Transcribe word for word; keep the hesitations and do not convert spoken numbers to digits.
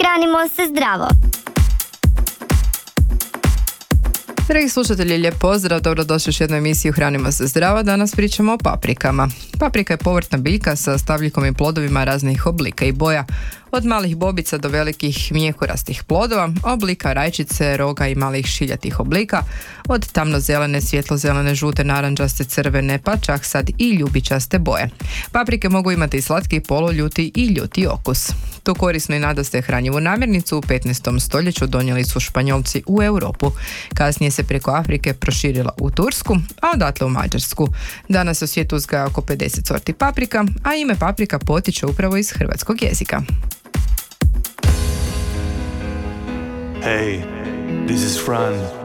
Hranimo se zdravo. Dragi slušatelji, lijep pozdrav, dobrodošli u još jednu emisiju Hranimo se zdravo. Danas pričamo o paprikama. Paprika je povrtna biljka sa stavljikom i plodovima raznih oblika i boja, od malih bobica do velikih mjekorastih plodova, oblika rajčice, roga i malih šiljatih oblika, od tamnozelene, svjetlozelene, žute, narančaste, crvene, pa čak sad i ljubičaste boje. Paprike mogu imati i slatki, poluljuti i ljuti okus. Tu korisnu i nadasve hranjivu namirnicu u petnaestom stoljeću donijeli su Španjolci u Europu. Kasnije se preko Afrike proširila u Tursku, a odatle u Mađarsku. Danas se u svijetu uzgaja oko pedeset sorti paprika, a ime paprika potiče upravo iz hrvatskog jezika. Hey, this is Fran.